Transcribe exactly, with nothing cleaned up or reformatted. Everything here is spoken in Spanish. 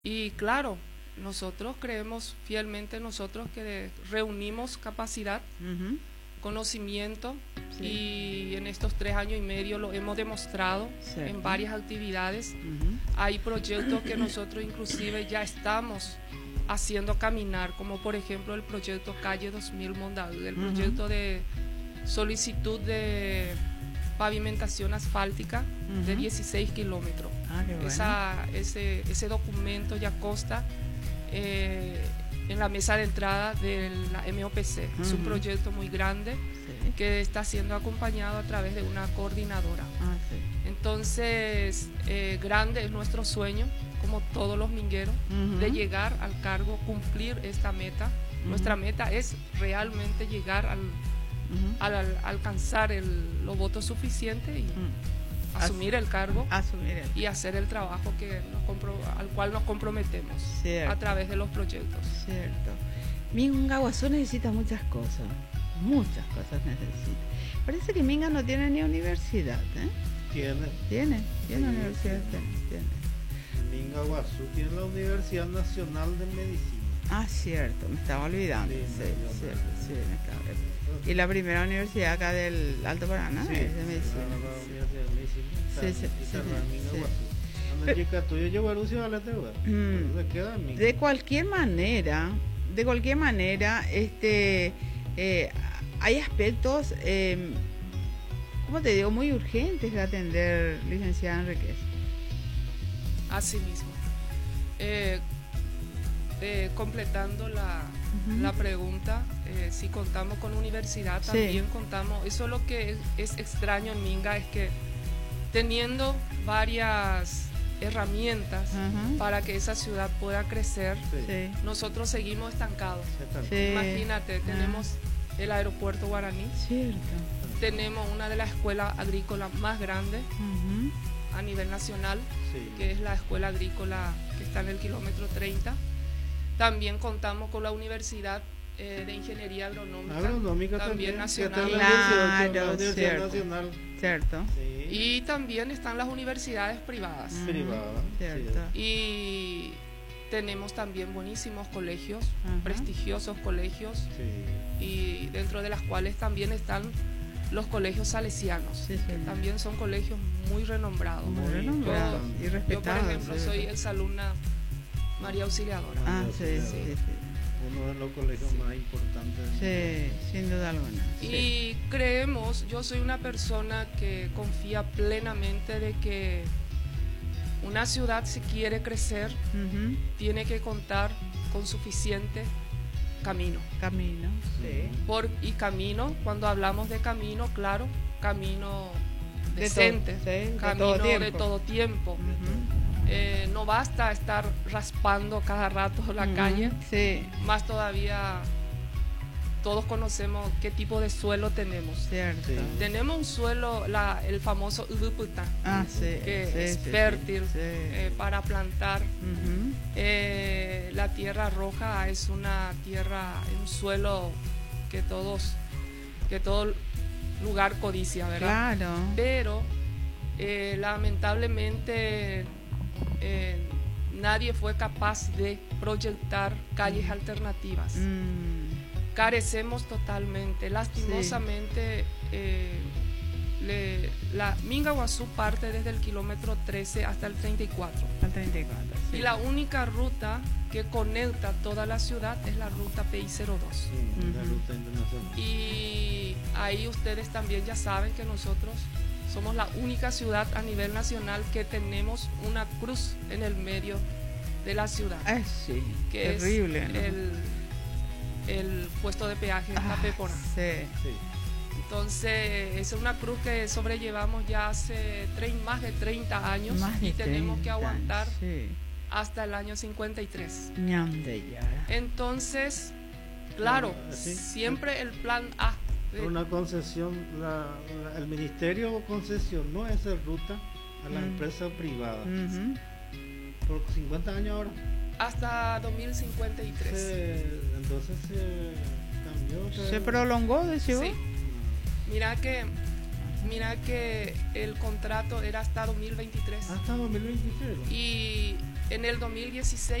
Y claro, nosotros creemos fielmente nosotros que reunimos capacidad, Ujú. conocimiento, Sí. y en estos tres años y medio lo hemos demostrado Cierto. en varias actividades. Ujú. Hay proyectos que nosotros inclusive ya estamos haciendo caminar, como por ejemplo el proyecto Calle dos mil Mondaú, el Ujú. proyecto de solicitud de pavimentación asfáltica de Ujú. dieciséis kilómetros. Ah, qué bueno. Esa, ese, ese documento ya consta eh, en la mesa de entrada de la M O P C. Uh-huh. Es un proyecto muy grande, sí, que está siendo acompañado a través de una coordinadora. Ah, sí. Entonces, eh, grande es nuestro sueño, como todos los mingueros, uh-huh, de llegar al cargo, cumplir esta meta. Uh-huh. Nuestra meta es realmente llegar al, uh-huh, al, al alcanzar el, los votos suficientes y uh-huh, asumir el cargo, asumir el... y hacer el trabajo que nos compro, al cual nos comprometemos, cierto, a través de los proyectos. Cierto. Mingaguazú necesita muchas cosas, muchas cosas necesita. Parece que Minga no tiene ni universidad, ¿eh? Tiene. Tiene, tiene sí, universidad, sí. tiene. Mingaguazú tiene la Universidad Nacional de Medicina. Ah, cierto, me estaba olvidando. Sí, sí, cierto, sí, me estaba olvidando. Y la primera universidad acá del Alto Paraná, sí, es de medicina. La, la Universidad de Medicina. Sí, sí, sí, sí. De cualquier manera, de cualquier manera, este, eh, hay aspectos, eh, ¿cómo te digo?, muy urgentes de atender, licenciada Enríquez. Así mismo. Eh, eh, completando la, uh-huh, la pregunta, eh, si contamos con universidad, también sí, contamos, eso es lo que es, es extraño en Minga, es que teniendo varias herramientas, uh-huh, para que esa ciudad pueda crecer, sí, nosotros seguimos estancados. Sí. Imagínate, uh-huh, tenemos el aeropuerto Guaraní, cierto, tenemos una de las escuelas agrícolas más grandes, uh-huh, a nivel nacional, sí, que es la escuela agrícola que está en el kilómetro treinta. También contamos con la Universidad eh, de Ingeniería Agronómica, Agronómica también, también nacional. Claro, la Universidad cierto, Nacional. Cierto. Sí. Y también están las universidades privadas. Uh-huh. Privadas. Cierto. Y tenemos también buenísimos colegios, uh-huh, prestigiosos colegios, sí, y dentro de las cuales también están los colegios salesianos, sí, sí, que también son colegios muy renombrados. Muy renombrados y respetados. Yo, por ejemplo, sí, soy exalumna María Auxiliadora. Ah, sí, sí, sí, sí. Uno de los colegios, sí, más importantes. Sí, sin duda alguna. Y sí, creemos, yo soy una persona que confía plenamente de que una ciudad, si quiere crecer, uh-huh, tiene que contar con suficiente camino. Camino, sí. Por, y camino, cuando hablamos de camino, claro, camino decente, de todo, sí, camino de todo tiempo. De todo tiempo. Uh-huh. Eh, no basta estar raspando cada rato la uh-huh, calle, sí, más todavía todos conocemos qué tipo de suelo tenemos. Cierto. Sí. Tenemos un suelo, la, el famoso Uduputa, ah, sí, que sí, es sí, fértil, sí, sí. Eh, para plantar. Uh-huh. Eh, la tierra roja es una tierra, un suelo que todos, que todo lugar codicia, ¿verdad? Claro. Pero eh, lamentablemente eh, nadie fue capaz de proyectar calles mm. alternativas. Mm. Carecemos totalmente, lastimosamente, sí. eh, le, la Mingaguazú parte desde el kilómetro trece hasta el treinta y cuatro. Al treinta y cuatro, sí. Y la única ruta que conecta toda la ciudad es la ruta P I cero dos. Sí, uh-huh. La ruta internacional. Y ahí ustedes también ya saben que nosotros somos la única ciudad a nivel nacional que tenemos una cruz en el medio de la ciudad. Ah, sí, que terrible, es ¿no? el, el puesto de peaje en ah, Tapépora. Sí, sí. Entonces, es una cruz que sobrellevamos ya hace tre- más de treinta años más de y tenemos treinta, que aguantar sí. hasta el año cincuenta y tres. Ñande ya. Entonces, claro, ¿sí? Siempre el plan A. De... Una concesión, la, la, el ministerio concesionó esa ruta a la mm. empresa privada. Uh-huh. Por cincuenta años ahora. Hasta dos mil cincuenta y tres. Se, entonces se cambió. Se, se prolongó, decía. Sí. Mira que, mira que el contrato era hasta dos mil veintitrés. Hasta dos mil veintitrés. Y En el dos mil dieciséis